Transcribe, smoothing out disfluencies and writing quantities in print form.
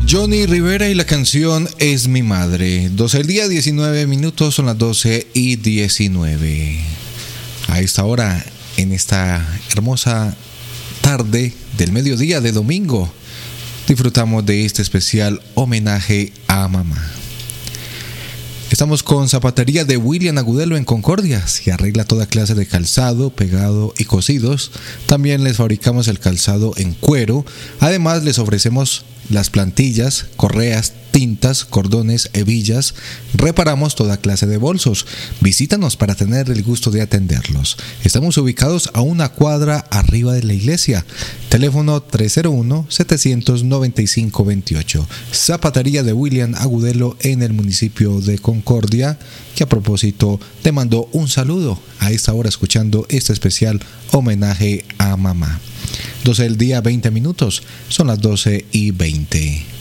Johnny Rivera y la canción Es mi madre. 12 del día, 19 minutos, son las 12:19. A esta hora, en esta hermosa tarde del mediodía de domingo, disfrutamos de este especial homenaje a mamá. Estamos con Zapatería de William Agudelo en Concordia. Se arregla toda clase de calzado, pegado y cosidos. También les fabricamos el calzado en cuero. Además les ofrecemos las plantillas, correas, tintas, cordones, hebillas. Reparamos toda clase de bolsos. Visítanos para tener el gusto de atenderlos. Estamos ubicados a una cuadra arriba de la iglesia. Teléfono 301-795-28. Zapatería de William Agudelo en el municipio de Concordia, que a propósito te mandó un saludo a esta hora escuchando este especial homenaje a mamá. 12 del día, 20 minutos, son las 12:20.